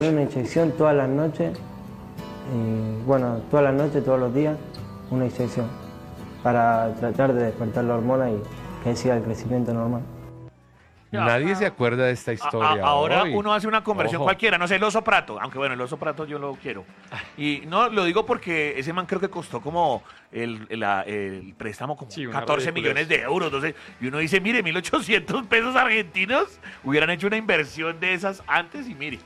Una inyección todas las noches, todas las noches, todos los días, una inyección para tratar de despertar la hormona y que siga el crecimiento normal. Nadie se acuerda de esta historia. Ahora hoy. uno hace una conversión Ojo. cualquiera, no sé, el oso Prato, aunque bueno, el oso Prato yo lo quiero. Y no, lo digo porque ese man creo que costó como el préstamo como Sí, una 14 ridiculez. millones de euros. Entonces, y uno dice, mire, 1.800 pesos argentinos, hubieran hecho una inversión de esas antes y mire,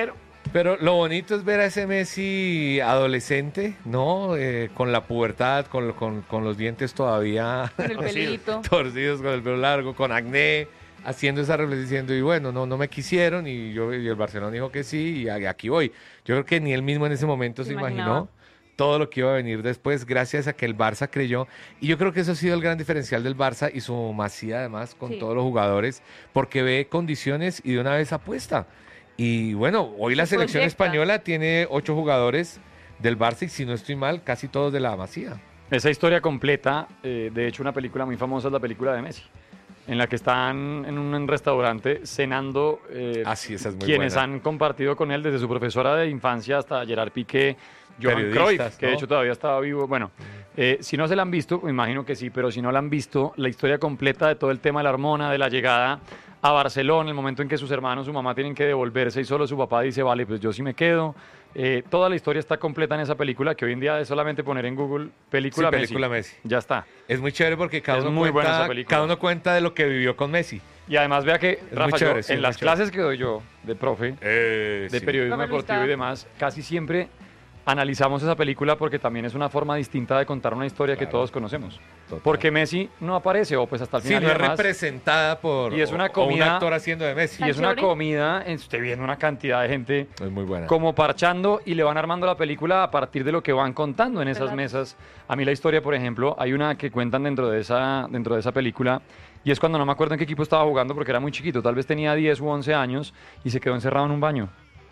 Pero lo bonito es ver a ese Messi adolescente, ¿no? Con la pubertad, con los dientes todavía Con el pelito. torcidos, con el pelo largo, con acné, haciendo esa reflexión diciendo, y bueno, no me quisieron, y el Barcelona dijo que sí, y aquí voy. Yo creo que ni él mismo en ese momento se imaginó todo lo que iba a venir después, gracias a que el Barça creyó. Y yo creo que eso ha sido el gran diferencial del Barça y su masía, además, con todos los jugadores, porque ve condiciones y de una vez apuesta. Y bueno, hoy la selección española tiene 8 jugadores del Barça y si no estoy mal, casi todos de la masía. Esa historia completa, de hecho una película muy famosa es la película de Messi, en la que están en un restaurante cenando Así, esa es muy quienes buena. han compartido con él desde su profesora de infancia hasta Gerard Piqué, Johan Periodistas, Cruyff, que de ¿no? hecho todavía estaba vivo. Bueno, si no se la han visto, me imagino que sí, pero si no la han visto, la historia completa de todo el tema de la hormona, de la llegada a Barcelona, el momento en que sus hermanos, su mamá tienen que devolverse y solo su papá dice, vale, pues yo sí me quedo. Toda la historia está completa en esa película, que hoy en día es solamente poner en Google película, Sí, película Messi. Ya está. Es muy chévere porque cada Es uno, muy buena esa cuenta, película. cada uno cuenta de lo que vivió con Messi. Y además vea que, muy Rafa, chévere, yo, sí, en es las muy chévere. clases que doy yo de profe, de Sí. periodismo Profe Luis deportivo y Cava. demás, casi siempre analizamos esa película porque también es una forma distinta de contar una historia que Claro. todos conocemos. Total. Porque Messi no aparece, o pues hasta el Sí, final. no y es demás, representada por Y es una o un comida- actor haciendo de Messi. y es una chévere. comida, usted viendo una cantidad de gente Es muy buena. como parchando y le van armando la película a partir de lo que van contando en esas Claro. mesas. A mí la historia, por ejemplo, hay una que cuentan dentro de esa película y es cuando no me acuerdo en qué equipo estaba jugando porque era muy chiquito, tal vez tenía 10 u 11 años y se quedó encerrado en un baño.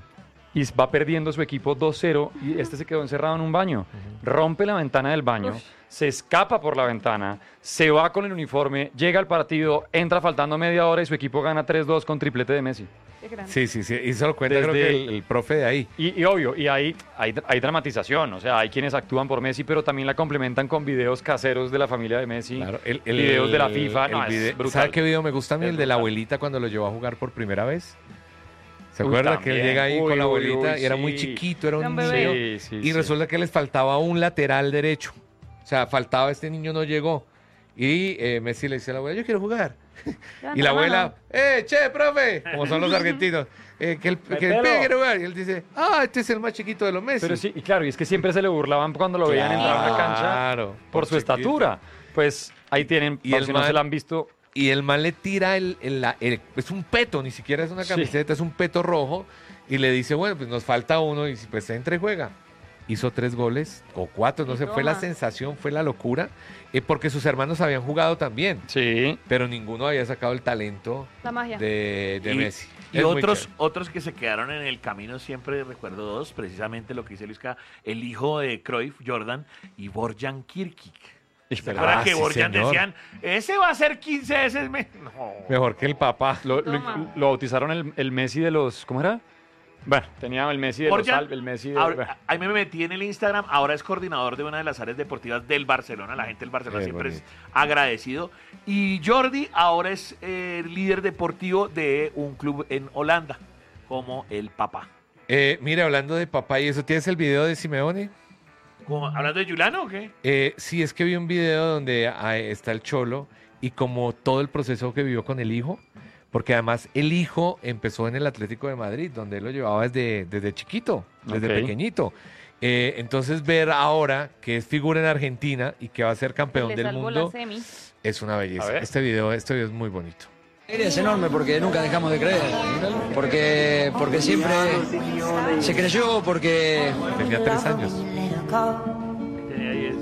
Y va perdiendo su equipo 2-0 y este se quedó encerrado en un baño. Rompe la ventana del baño, Uf. se escapa por la ventana, se va con el uniforme, llega al partido, entra faltando media hora y su equipo gana 3-2 con triplete de Messi. Qué grande. Sí. Y se lo cuenta Desde- creo que el profe de ahí. Y obvio, y hay dramatización, o sea, hay quienes actúan por Messi, pero también la complementan con videos caseros de la familia de Messi, Claro, videos de la FIFA, no, es brutal. ¿Sabe qué video me gusta a mí? Es El de la brutal. abuelita cuando lo llevó a jugar por primera vez. ¿Se Uy, acuerda que él también. llega ahí Uy, con la uy, abuelita uy, y era sí. muy chiquito, era Era un un niño? bebé. Sí, Y resulta que les faltaba un lateral derecho. O sea, faltaba, este niño no llegó. Y Messi le dice a la abuela, yo quiero jugar. Y la abuela, che, profe, como son los argentinos, que el Mételo. pibe quiere jugar. Y él dice, este es el más chiquito de los Messi. Pero sí, y claro, y es que siempre se le burlaban cuando lo veían entrar a la cancha Claro, por su chiquito. estatura. Pues ahí tienen, Y por el si no man- se la han visto, Y el man le tira es un peto, ni siquiera es una Sí. camiseta, es un peto rojo. Y le dice, bueno, pues nos falta uno y pues entra y juega. Hizo 3 goles o 4, no Y sé, fue la toma. sensación, fue la locura. Porque sus hermanos habían jugado también, sí. pero ninguno había sacado el talento La magia. de Y- Messi. Y Es muy otros, chévere. otros que se quedaron en el camino, siempre recuerdo dos, precisamente lo que dice Luisca, el hijo de Cruyff, Jordan, y Borjan Kirkic. ¿Se acuerdan que sí, Borjan señor. decían, ese va a ser 15 veces? No. Mejor que el papá. Toma. Lo bautizaron el Messi de los, ¿cómo era? Bueno, tenía el Messi de los Borjan, el Messi de... ahora, ahí me metí en el Instagram, ahora es coordinador de una de las áreas deportivas del Barcelona, la gente del Barcelona Qué siempre bonito. es agradecido. Y Jordi ahora es líder deportivo de un club en Holanda, como el papá. Mire, hablando de papá y eso, ¿tienes el video de Simeone? ¿Hablando de Julano o qué? Sí, es que vi un video donde está el Cholo y como todo el proceso que vivió con el hijo, porque además el hijo empezó en el Atlético de Madrid, donde él lo llevaba desde chiquito, desde Ok. pequeñito. Entonces ver ahora que es figura en Argentina y que va a ser campeón Le del salvó mundo la semi. es una A belleza. ver. Este video es muy bonito. Es enorme porque nunca dejamos de creer, porque siempre se creyó, porque Tenía 3 años. Tenía 10.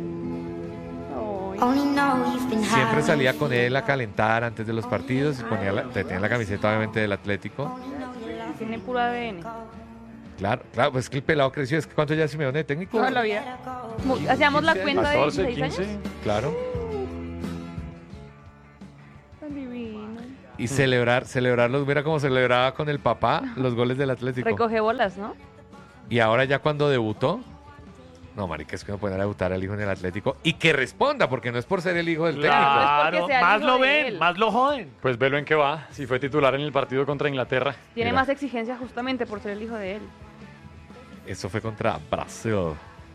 Siempre salía con él a calentar antes de los partidos y tenía la camiseta obviamente del Atlético. Tiene puro ADN. Claro, pues es que el pelado creció. Es que ¿cuánto ya Simeone de técnico? Toda la vida. Hacíamos la cuenta de 14, 16 15. años. Claro. Tan divino. Y celebrarlos, mira cómo celebraba con el papá los goles del Atlético. Recoge bolas, ¿no? Y ahora ya cuando debutó, no, marica, es que no pueden debutar al hijo en el Atlético y que responda, porque no es por ser el hijo del técnico. Claro, porque sea más hijo lo de ven, él. más lo joden. Pues velo en qué va, si fue titular en el partido contra Inglaterra. Tiene Mira. más exigencia justamente por ser el hijo de él. Eso fue contra Brasil.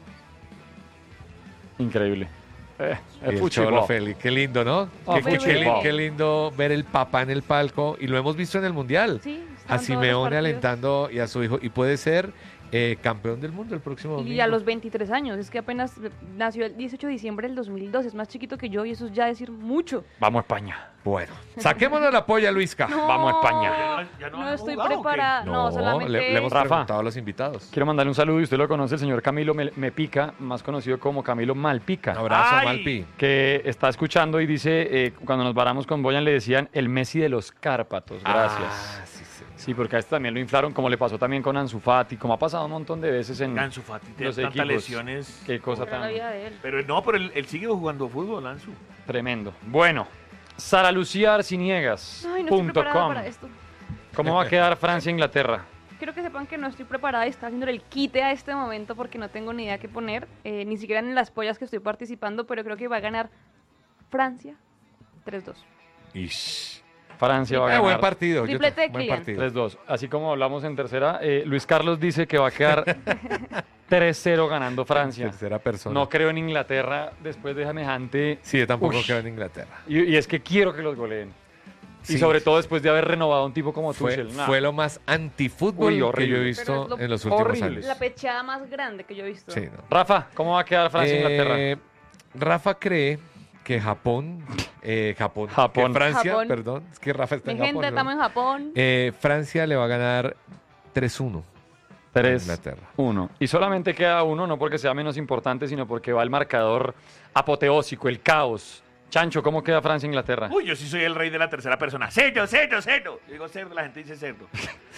Increíble. Y El el fútbol. Cholo Félix, qué lindo, ¿no? Oh, fútbol. Qué lindo ver el papá en el palco y lo hemos visto en el Mundial. Sí, A estaban todos los Simeone partidos. alentando y a su hijo. Y puede ser campeón del mundo el próximo domingo. Y a los 23 años, es que apenas nació el 18 de diciembre del 2002, es más chiquito que yo y eso es ya decir mucho. Vamos a España. Bueno, saquémonos la polla, Luisca. No, Vamos a España. ¿Ya No han estoy jugado o qué? preparada, no, solamente... le hemos Rafa. preguntado a los invitados. Quiero mandarle un saludo y usted lo conoce, el señor Camilo Me Pica, más conocido como Camilo Malpica. Un abrazo, Ay. Malpi. Que está escuchando y dice, cuando nos varamos con Boyan le decían el Messi de los Cárpatos. Gracias. Ah, sí, sí. Sí, porque a este también lo inflaron, como le pasó también con Ansu Fati, como ha pasado un montón de veces en Ansu Fati tiene los tantas equipos. lesiones. Qué cosa Era la tan vida de él. Pero no, pero él sigue jugando fútbol, Ansu. tremendo. Bueno, Sara Lucía Arciniegas. Ay, no estoy preparada para esto. ¿Cómo va a quedar Francia-Inglaterra? Quiero que sepan que no estoy preparada y estoy haciendo el quite a este momento porque no tengo ni idea qué poner, ni siquiera en las pollas que estoy participando, pero creo que va a ganar Francia 3-2. Ish. Francia va a Buen ganar partido. Triplete de buen Kylian. partido. 3-2. Así como hablamos en tercera, Luis Carlos dice que va a quedar 3-0 ganando Francia. Tercera persona. No creo en Inglaterra después de semejante. Sí, yo tampoco Ush. creo en Inglaterra. Y es que quiero que los goleen. Sí. Y sobre todo después de haber renovado a un tipo como Fue, Tuchel. Nah. fue lo más antifútbol Uy, que horrible. yo he Pero visto es lo en los últimos horrible. años. La pecheada más grande que yo he visto. Sí, no. Rafa, ¿cómo va a quedar Francia-Inglaterra? Rafa cree que Japón, Japón. que Francia, Japón. perdón, es que Rafa está Mi en Japón. gente, ¿no? estamos en Japón. Francia le va a ganar 3-1 a Inglaterra. 3-1. Y solamente queda uno, no porque sea menos importante, sino porque va el marcador apoteósico, el caos. Chancho, ¿cómo queda Francia-Inglaterra? Uy, yo sí soy el rey de la tercera persona. ¡Cerdo, cerdo, cerdo! Yo digo cerdo, la gente dice cerdo.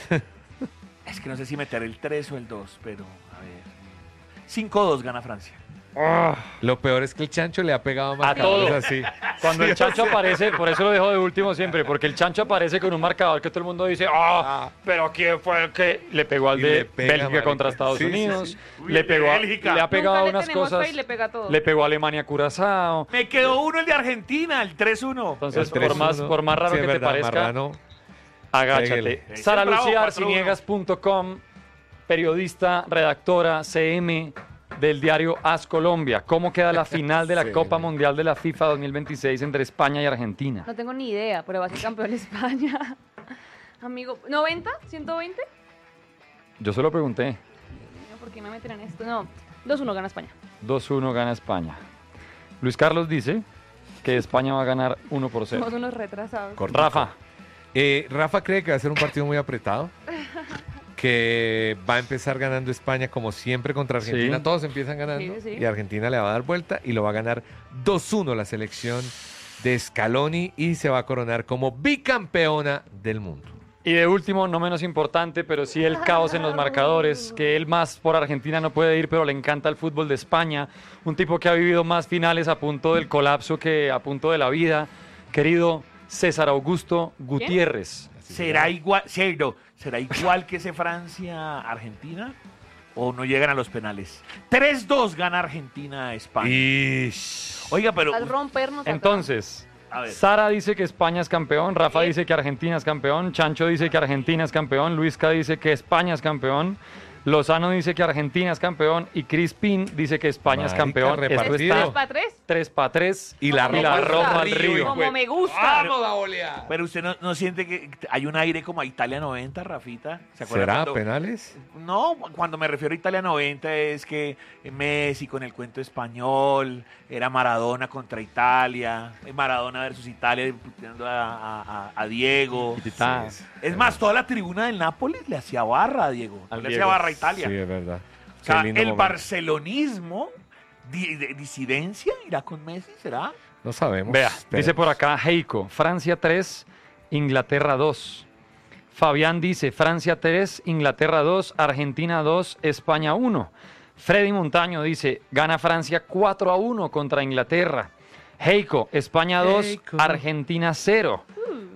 Es que no sé si meter el 3 o el 2, pero a ver. 5-2 gana Francia. Lo peor es que el Chancho le ha pegado más A todo. así. Cuando el Chancho aparece, por eso lo dejo de último siempre, porque el Chancho aparece con un marcador que todo el mundo dice, pero ¿quién fue el que le pegó al Y de le pega, Bélgica marica. contra Estados Sí, sí, Unidos? sí. Uy, Le el de pegó, Bélgica. le ha pegado Nunca le unas tenemos cosas. fe y le pega a todo. Le pegó a Alemania Curazao. Me quedó uno el de Argentina, el 3-1. Entonces, El por 3-1. más raro Sí, que es te verdad, parezca, marrano. agáchate. Pégale. Sara Bravo, Lucía 4-1. Arciniegas.com, periodista, redactora, CM del diario As Colombia. ¿Cómo queda la final de la Sí. Copa Mundial de la FIFA 2026 entre España y Argentina? No tengo ni idea, pero va a ser campeón de España. Amigo, ¿90? ¿120? Yo se lo pregunté. No, ¿por qué me meten en esto? No, 2-1 gana España. 2-1 gana España. Luis Carlos dice que España va a ganar 1-0. Somos unos retrasados. Cortico. Rafa, Rafa cree que va a ser un partido muy apretado. Que va a empezar ganando España como siempre contra Argentina. Sí. Todos empiezan ganando Sí, sí. y Argentina le va a dar vuelta y lo va a ganar 2-1 la selección de Scaloni y se va a coronar como bicampeona del mundo. y de último, no menos importante, pero sí el caos en los marcadores, que él más por Argentina no puede ir, pero le encanta el fútbol de España. Un tipo que ha vivido más finales a punto del colapso que a punto de la vida. Querido César Augusto Gutiérrez. ¿Será igual, cerdo, será igual que ese Francia-Argentina? ¿O no llegan a los penales? 3-2 gana Argentina a España. Oiga, pero... Al rompernos acá. Entonces, A ver. Sara dice que España es campeón, Rafa ¿Qué? dice que Argentina es campeón, Chancho dice que Argentina es campeón, Luisca dice que España es campeón, Lozano dice que Argentina es campeón y Crispín dice que España es Marica, campeón. Esto repartido. está 3-3. 3-3 Y la Como me ropa, gusta. al río. Como me gusta. ¡Vamos a golear! Pero usted no siente que hay un aire como a Italia 90, Rafita. ¿Se acuerda ¿Será cuando- penales? No, cuando me refiero a Italia 90 es que Messi con el cuento español, era Maradona contra Italia, Maradona versus Italia, puteando a Diego. Titá. Sí, Es más, toda la tribuna del Nápoles le hacía barra a Diego, no Al le hacía Diego. barra a Italia. Sí, es verdad. O sea, Qué lindo el momento. barcelonismo, disidencia, irá con Messi, ¿será? No sabemos. Vea, pero- dice por acá Heiko, Francia 3, Inglaterra 2. Fabián dice, Francia 3, Inglaterra 2, Argentina 2, España 1. Freddy Montaño dice, gana Francia 4-1 contra Inglaterra. Heiko, España 2, Heiko. Argentina 0.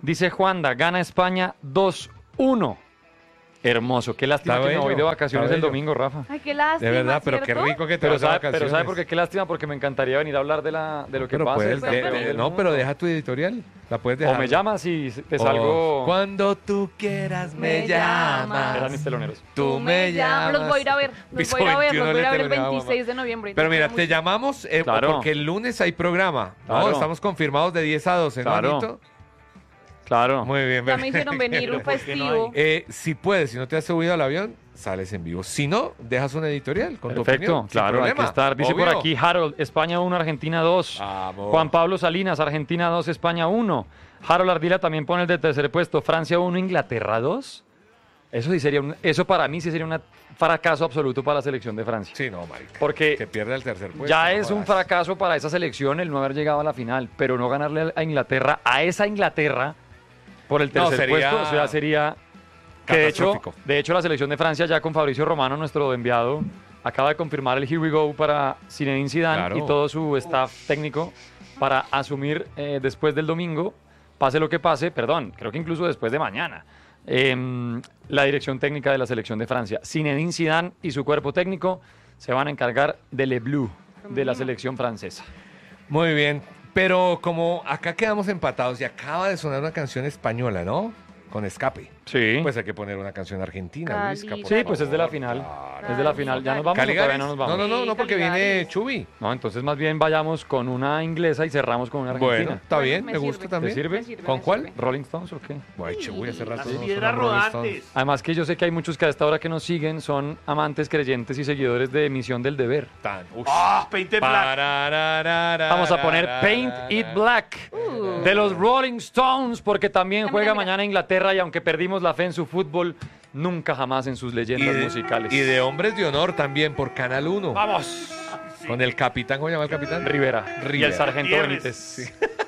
Dice Juanda, gana España 2-1. Hermoso, qué lástima Está que me bello, voy de vacaciones está el bello. domingo, Rafa. Ay, qué lástima, De verdad, pero qué ¿cierto? rico que te Pero vas de sabe, vacaciones. pero ¿sabe por qué? Qué lástima, porque me encantaría venir a hablar de lo que Pero pasa. puedes, alrededor del no, pero deja tu editorial. La puedes dejar. O me llamas y te O salgo... Cuando tú quieras me Me llamas. Eran mis teloneros. Tú me llamas. Los voy a ir a ver. Piso Los voy a ver 21 el le teloneaba, 26 de noviembre. Pero mira, Mucho. te llamamos Claro. porque el lunes hay programa. ¿no? Claro. Estamos confirmados de 10 a 12, ¿no, Claro. Anito? Claro. Muy bien. Ya me hicieron venir un ¿por qué no festivo. Si puedes, si no te has subido al avión, sales en vivo. Si no, dejas un editorial con tu Perfecto, opinión. sin claro, hay que problema. estar. Dice por Obvio. aquí Harold, España 1, Argentina 2. Vamos. Juan Pablo Salinas, Argentina 2, España 1. Harold Ardila también pone el de tercer puesto. Francia 1, Inglaterra 2. Eso sí sería eso para mí sí sería un fracaso absoluto para la selección de Francia. Sí, no, marica. Porque que pierda el tercer puesto. ya no es un jodas. fracaso para esa selección el no haber llegado a la final, pero no ganarle a Inglaterra, a esa Inglaterra, por el No, tercer sería puesto, o sea, sería... Que catastrófico. de hecho, la selección de Francia ya con Fabricio Romano, nuestro enviado, acaba de confirmar el Here We Go para Zinedine Zidane Claro. y todo su staff técnico para asumir después del domingo, pase lo que pase, perdón, creo que incluso después de mañana, la dirección técnica de la selección de Francia. Zinedine Zidane y su cuerpo técnico se van a encargar de Le Bleu, de la selección francesa. Muy bien. Pero como acá quedamos empatados y acaba de sonar una canción española, ¿no? Con Escape. Sí. Pues hay que poner una canción argentina, Cali. Luisca, por Sí, pues es de la favor. final. Claro. Es de la final. ¿Ya nos vamos o todavía ¿Caligaris? no nos vamos? No, porque Caligaris. viene Chubi. No, entonces más bien vayamos con una inglesa y cerramos con una argentina. Bueno, está Bueno, bien, me me sirve. gusta también. ¿Te sirve? Me sirve, ¿Con me cuál? sirve. ¿Rolling Stones o qué? Bueno, Chubi, hace rato Las no piedras sonó Rolling Stones. rodantes. Además que yo sé que hay muchos que a esta hora que nos siguen son amantes, creyentes y seguidores de Misión del Deber. Paint it black. Vamos a poner Paint It Black de los Rolling Stones porque también Mira, juega mira. mañana Inglaterra y aunque perdimos la fe en su fútbol, nunca jamás en sus leyendas musicales. Y de Hombres de Honor también por Canal 1. ¡Vamos! Con el capitán, ¿cómo se llama el capitán? Rivera. Y el Rivera. sargento Gutiérrez. Benítez.